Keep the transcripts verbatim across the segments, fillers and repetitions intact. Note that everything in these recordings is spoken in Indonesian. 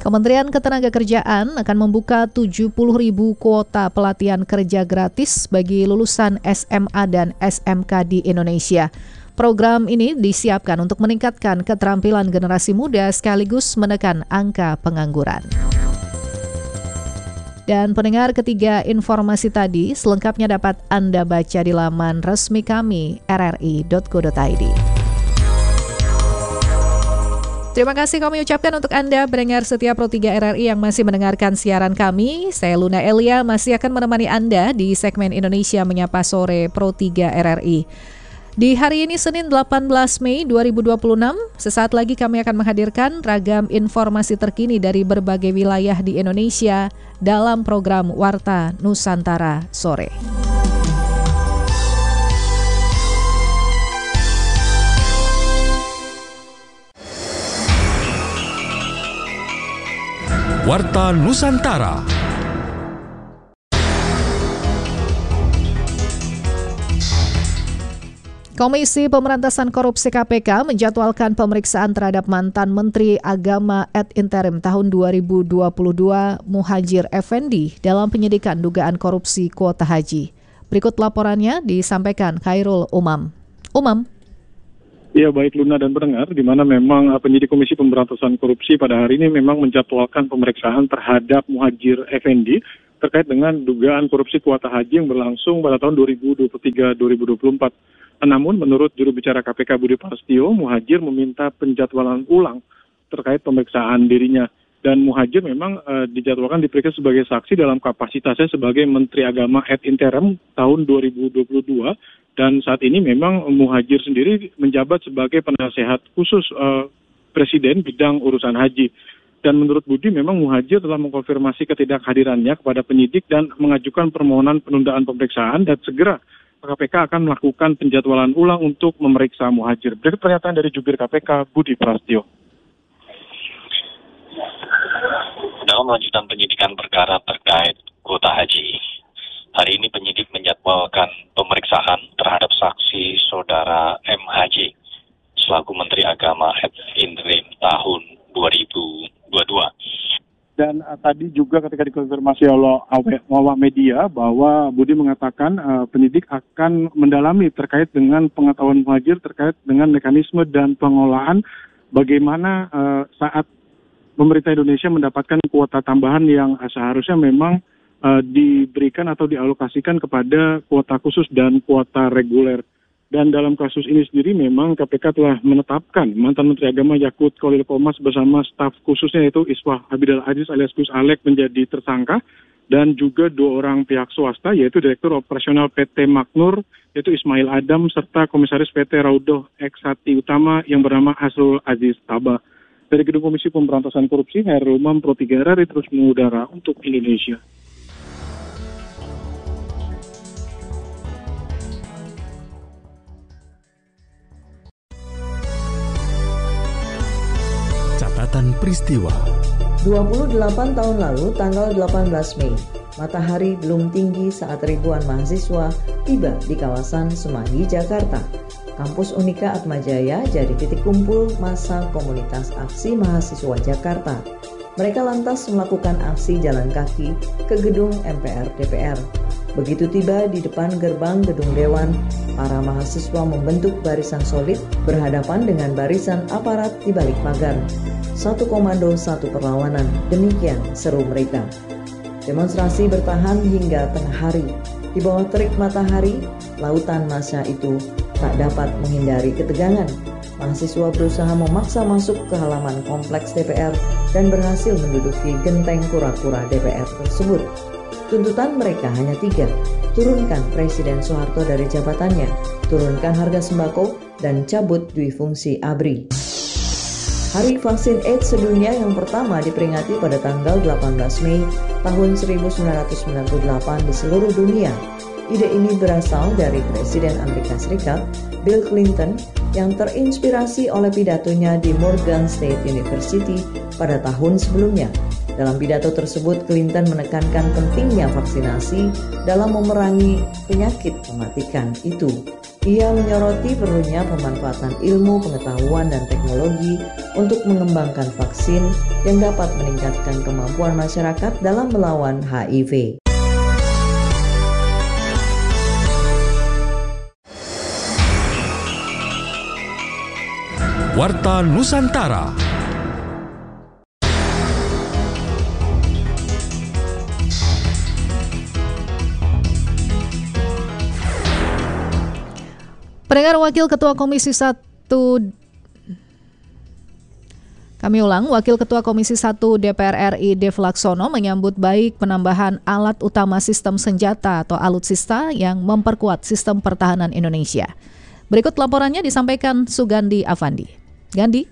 Kementerian Ketenagakerjaan akan membuka tujuh puluh ribu kuota pelatihan kerja gratis bagi lulusan S M A dan S M K di Indonesia. Program ini disiapkan untuk meningkatkan keterampilan generasi muda sekaligus menekan angka pengangguran. Dan pendengar, ketiga informasi tadi selengkapnya dapat Anda baca di laman resmi kami r r i dot co dot i d. Terima kasih kami ucapkan untuk Anda pendengar setia Pro tiga R R I yang masih mendengarkan siaran kami. Saya Luna Elia masih akan menemani Anda di segmen Indonesia Menyapa Sore Pro tiga R R I. Di hari ini Senin delapan belas Mei dua ribu dua puluh enam, sesaat lagi kami akan menghadirkan ragam informasi terkini dari berbagai wilayah di Indonesia dalam program Warta Nusantara Sore. Warta Nusantara. Komisi Pemberantasan Korupsi K P K menjadwalkan pemeriksaan terhadap mantan Menteri Agama ad interim tahun dua ribu dua puluh dua Muhadjir Effendi dalam penyidikan dugaan korupsi kuota haji. Berikut laporannya disampaikan Khairul Umam. Umam. Ya, baik Luna dan pendengar, di mana memang penyidik Komisi Pemberantasan Korupsi pada hari ini memang menjadwalkan pemeriksaan terhadap Muhadjir Effendi terkait dengan dugaan korupsi kuota haji yang berlangsung pada tahun dua ribu dua puluh tiga sampai dua ribu dua puluh empat. Namun menurut juru bicara K P K Budi Prasetyo, Muhadjir meminta penjadwalan ulang terkait pemeriksaan dirinya. Dan Muhadjir memang uh, dijadwalkan diperiksa sebagai saksi dalam kapasitasnya sebagai Menteri Agama ad interim tahun dua ribu dua puluh dua. Dan saat ini memang Muhadjir sendiri menjabat sebagai penasehat khusus uh, Presiden bidang urusan haji. Dan menurut Budi memang Muhadjir telah mengkonfirmasi ketidakhadirannya kepada penyidik dan mengajukan permohonan penundaan pemeriksaan dan segera K P K akan melakukan penjadwalan ulang untuk memeriksa Muhadjir. Berikut pernyataan dari jubir K P K Budi Prasetyo. Dalam lanjutan penyidikan perkara terkait kuota haji, hari ini penyidik menjadwalkan pemeriksaan terhadap saksi saudara M H selaku Menteri Agama ad interim tahun dua ribu dua puluh dua. Dan uh, tadi juga ketika dikonfirmasi oleh awak media bahwa Budi mengatakan uh, penyidik akan mendalami terkait dengan pengetahuan Muhadjir terkait dengan mekanisme dan pengolahan bagaimana uh, saat pemerintah Indonesia mendapatkan kuota tambahan yang uh, seharusnya memang uh, diberikan atau dialokasikan kepada kuota khusus dan kuota reguler. Dan dalam kasus ini sendiri memang K P K telah menetapkan mantan Menteri Agama Yakut Khalil Qomas bersama staf khususnya yaitu Iswah Abidal Aziz alias Gus Alek menjadi tersangka dan juga dua orang pihak swasta yaitu Direktur Operasional P T Maknur yaitu Ismail Adam serta Komisaris P T Raudoh Eksati Utama yang bernama Asrul Aziz Taba. Dari Gedung Komisi Pemberantasan Korupsi, Khairul Umam Pro tiga R R I terus mengudara untuk Indonesia. Catatan peristiwa. dua puluh delapan tahun lalu, tanggal delapan belas Mei, matahari belum tinggi saat ribuan mahasiswa tiba di kawasan Semanggi, Jakarta. Kampus Unika Atmajaya jadi titik kumpul massa komunitas aksi mahasiswa Jakarta. Mereka lantas melakukan aksi jalan kaki ke gedung M P R D P R. Begitu tiba di depan gerbang gedung Dewan, para mahasiswa membentuk barisan solid berhadapan dengan barisan aparat di balik pagar. Satu komando, satu perlawanan, demikian seru mereka. Demonstrasi bertahan hingga tengah hari. Di bawah terik matahari, lautan massa itu tak dapat menghindari ketegangan. Mahasiswa berusaha memaksa masuk ke halaman kompleks D P R dan berhasil menduduki genteng kura-kura D P R tersebut. Tuntutan mereka hanya tiga, turunkan Presiden Soeharto dari jabatannya, turunkan harga sembako, dan cabut duifungsi A B R I. Hari Vaksin AIDS Sedunia yang pertama diperingati pada tanggal delapan belas Mei tahun seribu sembilan ratus sembilan puluh delapan di seluruh dunia. Ide ini berasal dari Presiden Amerika Serikat, Bill Clinton, yang terinspirasi oleh pidatonya di Morgan State University pada tahun sebelumnya. Dalam pidato tersebut, Clinton menekankan pentingnya vaksinasi dalam memerangi penyakit mematikan itu. Ia menyoroti perlunya pemanfaatan ilmu, pengetahuan, dan teknologi untuk mengembangkan vaksin yang dapat meningkatkan kemampuan masyarakat dalam melawan H I V. Warta Nusantara. Pendengar, Wakil Ketua Komisi satu Kami ulang, Wakil Ketua Komisi satu D P R R I Dev Laksono menyambut baik penambahan alat utama sistem senjata atau alutsista yang memperkuat sistem pertahanan Indonesia. Berikut laporannya disampaikan Sugandi Avandi. Gandhi.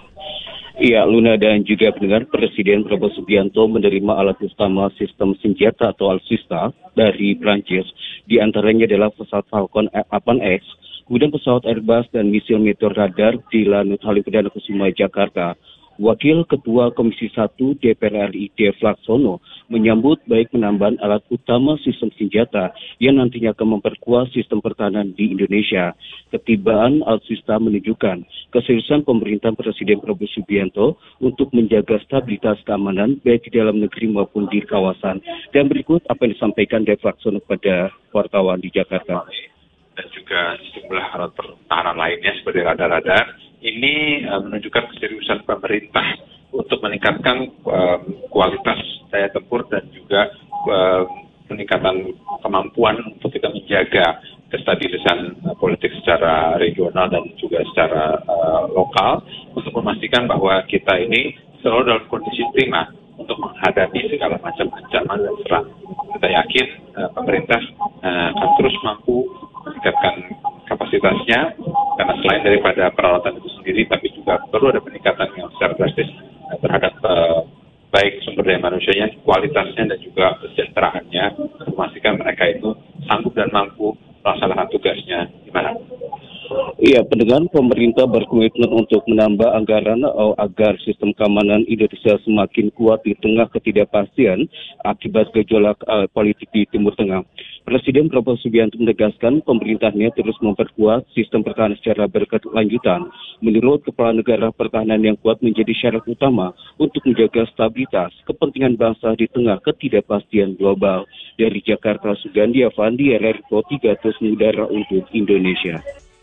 Iya, Luna dan juga pendengar, Presiden Prabowo Subianto menerima alat utama sistem senjata atau alutsista dari Prancis. Di antaranya adalah pesawat Falcon delapan X, kemudian pesawat Airbus dan misil meteor radar di Lanut Halim Perdana Kusuma, Jakarta. Wakil Ketua Komisi satu D P R R I Dev Laksono menyambut baik penambahan alat utama sistem senjata yang nantinya akan memperkuat sistem pertahanan di Indonesia. Ketibaan alutsista menunjukkan keseriusan pemerintah Presiden Prabowo Subianto untuk menjaga stabilitas keamanan baik di dalam negeri maupun di kawasan. Dan berikut apa yang disampaikan Dev Laksono kepada wartawan di Jakarta. Dan juga sejumlah alat pertahanan lainnya seperti radar-radar. Ini uh, menunjukkan keseriusan pemerintah untuk meningkatkan uh, kualitas daya tempur dan juga uh, peningkatan kemampuan untuk kita menjaga kestabilisan uh, politik secara regional dan juga secara uh, lokal untuk memastikan bahwa kita ini selalu dalam kondisi prima untuk menghadapi segala macam ancaman dan serang. Kita yakin uh, pemerintah uh, akan terus mampu meningkatkan kapasitasnya, karena selain daripada peralatan itu sendiri, tapi juga perlu ada peningkatan yang secara drastis terhadap uh, baik sumber daya manusianya, kualitasnya, dan juga kesejahteraannya, untuk memastikan mereka itu sanggup dan mampu melaksanakan tugasnya di mana. Iya, pendengar, pemerintah berkomitmen untuk menambah anggaran oh, agar sistem keamanan Indonesia semakin kuat di tengah ketidakpastian akibat gejolak uh, politik di Timur Tengah. Presiden Prabowo Subianto menegaskan pemerintahnya terus memperkuat sistem pertahanan secara berkelanjutan. Menurut Kepala Negara, pertahanan yang kuat menjadi syarat utama untuk menjaga stabilitas kepentingan bangsa di tengah ketidakpastian global. Dari Jakarta, Sugandi Avandi, R R I Pro tiga terus mengudara untuk Indonesia.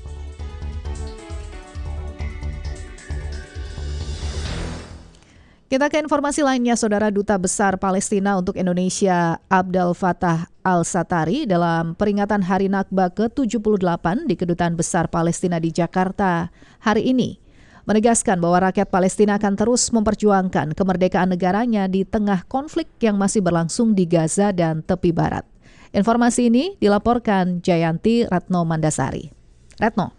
Kita ke informasi lainnya, Saudara. Duta Besar Palestina untuk Indonesia Abdel Fattah Al-Satari dalam peringatan Hari Nakba ke tujuh puluh delapan di Kedutaan Besar Palestina di Jakarta hari ini menegaskan bahwa rakyat Palestina akan terus memperjuangkan kemerdekaan negaranya di tengah konflik yang masih berlangsung di Gaza dan tepi barat. Informasi ini dilaporkan Jayanti Ratno Mandasari. Retno.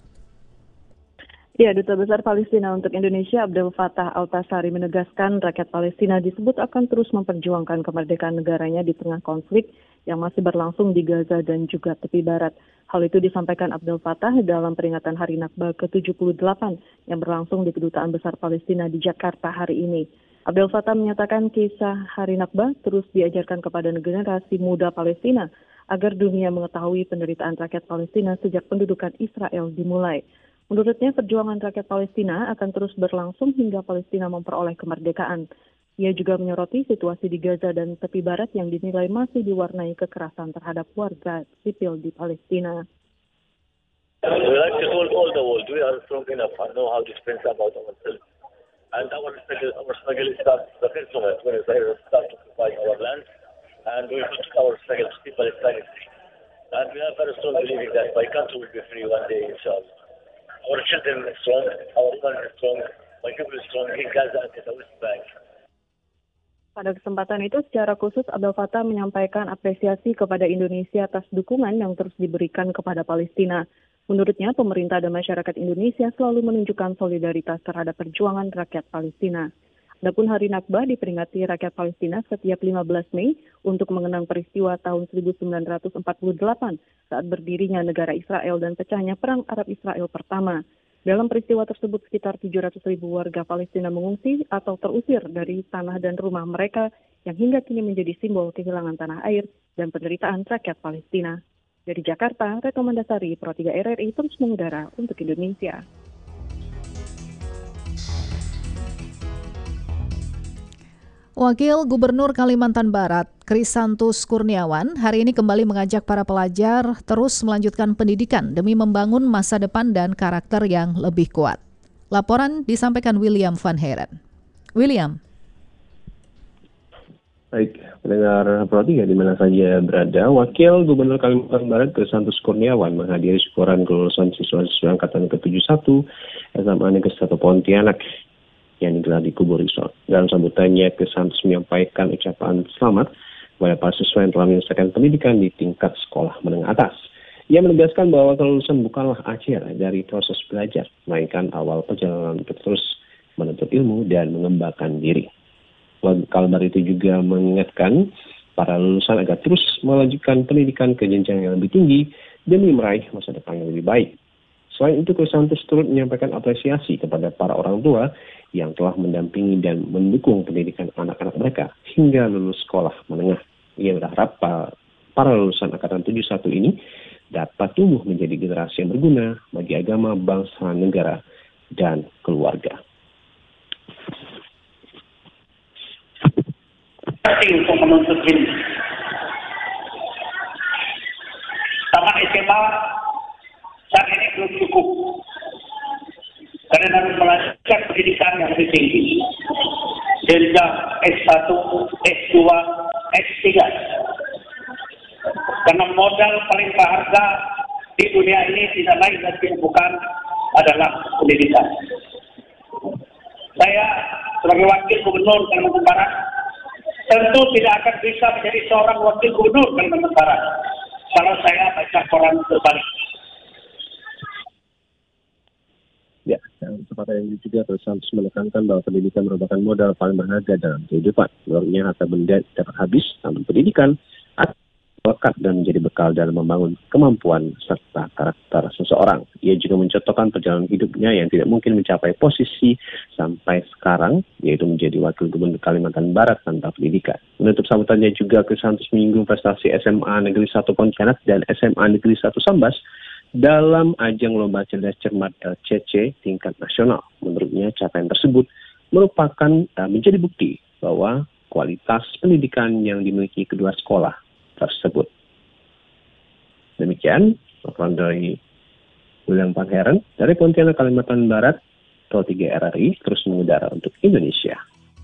Ya, Duta Besar Palestina untuk Indonesia Abdel Fattah Al-Tasari menegaskan rakyat Palestina disebut akan terus memperjuangkan kemerdekaan negaranya di tengah konflik yang masih berlangsung di Gaza dan juga tepi barat. Hal itu disampaikan Abdel Fattah dalam peringatan Hari Nakba ke tujuh puluh delapan yang berlangsung di Kedutaan Besar Palestina di Jakarta hari ini. Abdel Fattah menyatakan kisah Hari Nakba terus diajarkan kepada generasi muda Palestina agar dunia mengetahui penderitaan rakyat Palestina sejak pendudukan Israel dimulai. Menurutnya, perjuangan rakyat Palestina akan terus berlangsung hingga Palestina memperoleh kemerdekaan. Ia juga menyoroti situasi di Gaza dan tepi barat yang dinilai masih diwarnai kekerasan terhadap warga sipil di Palestina. We like to hold all the world. We are strong enough and know how to defend about ourselves. And our struggle, our struggle starts the first moment when Israel starts to occupy our land, and we put our struggle to see Palestine free. And we are very strong believing that my country will be free one day, inshallah. Our children are strong, our women are strong, my people are strong in Gaza and in the West Bank. Pada kesempatan itu, secara khusus Abdel Fattah menyampaikan apresiasi kepada Indonesia atas dukungan yang terus diberikan kepada Palestina. Menurutnya, pemerintah dan masyarakat Indonesia selalu menunjukkan solidaritas terhadap perjuangan rakyat Palestina. Adapun Hari Nakba diperingati rakyat Palestina setiap lima belas Mei untuk mengenang peristiwa tahun seribu sembilan ratus empat puluh delapan saat berdirinya negara Israel dan pecahnya Perang Arab Israel pertama. Dalam peristiwa tersebut sekitar tujuh ratus ribu warga Palestina mengungsi atau terusir dari tanah dan rumah mereka yang hingga kini menjadi simbol kehilangan tanah air dan penderitaan rakyat Palestina. Dari Jakarta, Retno Mandasari, Pro tiga R R I terus mengudara untuk Indonesia. Wakil Gubernur Kalimantan Barat, Krisantus Kurniawan, hari ini kembali mengajak para pelajar terus melanjutkan pendidikan demi membangun masa depan dan karakter yang lebih kuat. Laporan disampaikan William Van Heren. William. Baik, pendengar Pro tiga di mana saja berada, Wakil Gubernur Kalimantan Barat Krisantus Kurniawan menghadiri syukuran kelulusan siswa-siswa angkatan ke tujuh puluh satu S M A Negeri satu Pontianak yang digelar di Kubur Resort. Dalam sambutannya, Krisantus menyampaikan ucapan selamat kepada para siswa yang telah menyelesaikan pendidikan di tingkat sekolah menengah atas. Ia menegaskan bahwa kelulusan bukanlah akhir dari proses belajar, melainkan awal perjalanan untuk terus menuntut ilmu dan mengembangkan diri. Kalbar itu juga mengingatkan para lulusan agar terus melanjutkan pendidikan ke jenjang yang lebih tinggi demi meraih masa depan yang lebih baik. Selain itu, Krisantus turut menyampaikan apresiasi kepada para orang tua yang telah mendampingi dan mendukung pendidikan anak-anak mereka hingga lulus sekolah menengah. Ia berharap para lulusan angkatan tujuh puluh satu ini dapat tumbuh menjadi generasi yang berguna bagi agama, bangsa, negara, dan keluarga. Penting untuk menuntut ilmu. Taman S M A saat ini belum cukup, karena harus melanjutkan pendidikan yang lebih tinggi, jenjang S satu, S dua, S tiga. Karena modal paling berharga di dunia ini tidak lain dan tidak bukan adalah pendidikan. Saya sebagai wakil gubernur Kalimantan Barat tentu tidak akan bisa menjadi seorang wakil gubernur Kalimantan Barat kalau saya baca koran terbalik. Ya, dalam kesempatan ini juga Krisantus menekankan bahwa pendidikan merupakan modal paling berharga dalam kehidupan. Menurutnya, harta benda dapat habis, namun pendidikan akan melekat dan menjadi bekal dalam membangun kemampuan serta karakter seseorang. Ia juga mencontohkan perjalanan hidupnya yang tidak mungkin mencapai posisi sampai sekarang, yaitu menjadi wakil gubernur Kalimantan Barat tanpa pendidikan. Menutup sambutannya juga, Krisantus menyinggung prestasi S M A Negeri satu Pontianak dan S M A Negeri satu Sambas dalam ajang Lomba Cerdas Cermat L C C tingkat nasional. Menurutnya, capaian tersebut merupakan uh, menjadi bukti bahwa kualitas pendidikan yang dimiliki kedua sekolah tersebut. Demikian laporan dari William Van Heren dari Pontianak, Kalimantan Barat. Pro tiga R R I terus mengudara untuk Indonesia.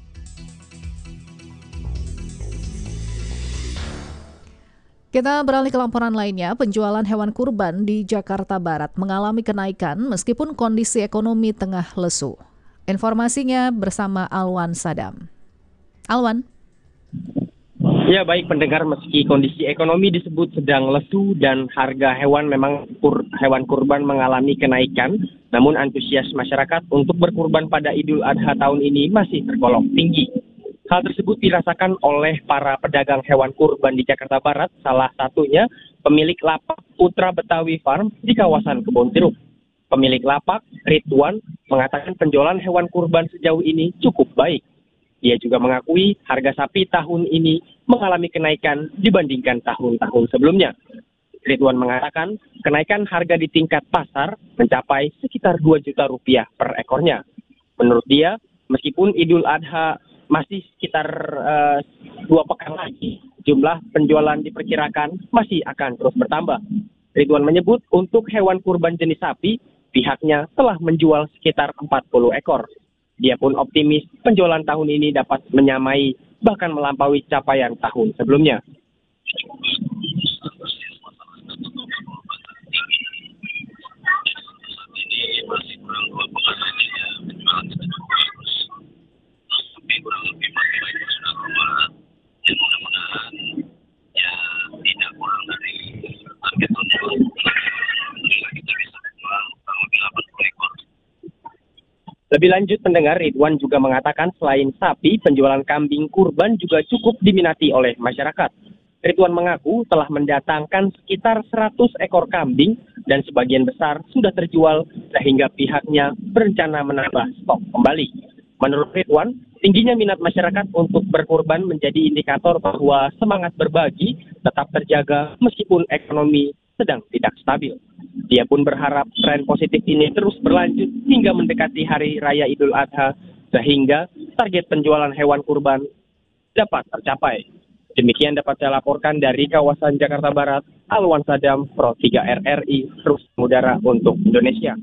Kita beralih ke laporan lainnya. Penjualan hewan kurban di Jakarta Barat mengalami kenaikan meskipun kondisi ekonomi tengah lesu. Informasinya bersama Alwan Sadam. Alwan. Ya, baik pendengar, meski kondisi ekonomi disebut sedang lesu dan harga hewan memang kur, hewan kurban mengalami kenaikan, namun antusias masyarakat untuk berkurban pada Idul Adha tahun ini masih tergolong tinggi. Hal tersebut dirasakan oleh para pedagang hewan kurban di Jakarta Barat, salah satunya pemilik lapak Putra Betawi Farm di kawasan Kebon Jeruk. Pemilik lapak, Ridwan, mengatakan penjualan hewan kurban sejauh ini cukup baik. Dia juga mengakui harga sapi tahun ini mengalami kenaikan dibandingkan tahun-tahun sebelumnya. Ridwan mengatakan kenaikan harga di tingkat pasar mencapai sekitar dua juta rupiah per ekornya. Menurut dia, meskipun Idul Adha masih sekitar uh, dua pekan lagi, jumlah penjualan diperkirakan masih akan terus bertambah. Ridwan menyebut untuk hewan kurban jenis sapi, pihaknya telah menjual sekitar empat puluh ekor. Dia pun optimis penjualan tahun ini dapat menyamai bahkan melampaui capaian tahun sebelumnya. Lebih lanjut, pendengar, Ridwan juga mengatakan selain sapi, penjualan kambing kurban juga cukup diminati oleh masyarakat. Ridwan mengaku telah mendatangkan sekitar seratus ekor kambing dan sebagian besar sudah terjual sehingga pihaknya berencana menambah stok kembali. Menurut Ridwan, tingginya minat masyarakat untuk berkurban menjadi indikator bahwa semangat berbagi tetap terjaga meskipun ekonomi sedang tidak stabil. Dia pun berharap tren positif ini terus berlanjut hingga mendekati Hari Raya Idul Adha, sehingga target penjualan hewan kurban dapat tercapai. Demikian dapat saya laporkan dari kawasan Jakarta Barat, Alwan Sadam, Pro tiga R R I, terus mengudara untuk Indonesia.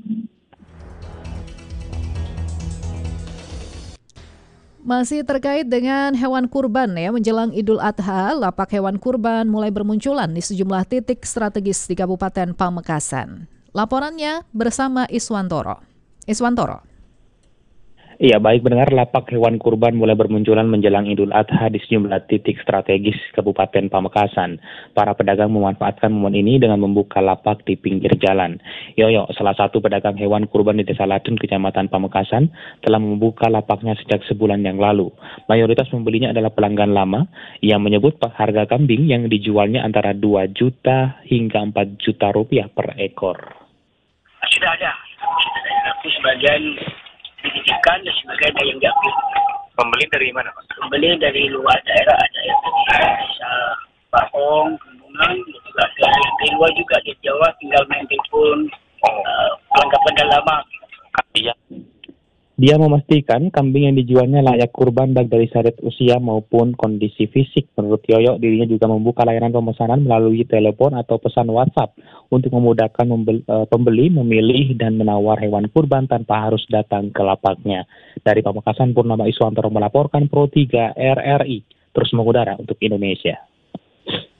Masih terkait dengan hewan kurban ya, menjelang Idul Adha, lapak hewan kurban mulai bermunculan di sejumlah titik strategis di Kabupaten Pamekasan. Laporannya bersama Iswantoro. Iswantoro. Iya, baik pendengar, lapak hewan kurban mulai bermunculan menjelang Idul Adha di sejumlah titik strategis Kabupaten Pamekasan. Para pedagang memanfaatkan momen ini dengan membuka lapak di pinggir jalan. Yoyo, salah satu pedagang hewan kurban di Desa Latun, Kecamatan Pamekasan, telah membuka lapaknya sejak sebulan yang lalu. Mayoritas pembelinya adalah pelanggan lama yang menyebut harga kambing yang dijualnya antara dua juta hingga empat juta rupiah per ekor. Sudah ada, tapi sebagian dididikan dan sebagainya yang diambil. Pembeli dari mana, Pak? Pembeli dari luar daerah, ada yang dari desa Bahong, Kembungan, juga ada yang dari luar juga di Jawa, tinggal main telepon, uh, perlengkapan dah lama. Iya. Dia memastikan kambing yang dijualnya layak kurban baik dari syarat usia maupun kondisi fisik. Menurut Yoyo, dirinya juga membuka layanan pemesanan melalui telepon atau pesan WhatsApp untuk memudahkan membeli, uh, pembeli memilih dan menawar hewan kurban tanpa harus datang ke lapaknya. Dari Pamekasan, Purnama Iswantoro melaporkan Pro tiga R R I, terus mengudara untuk Indonesia.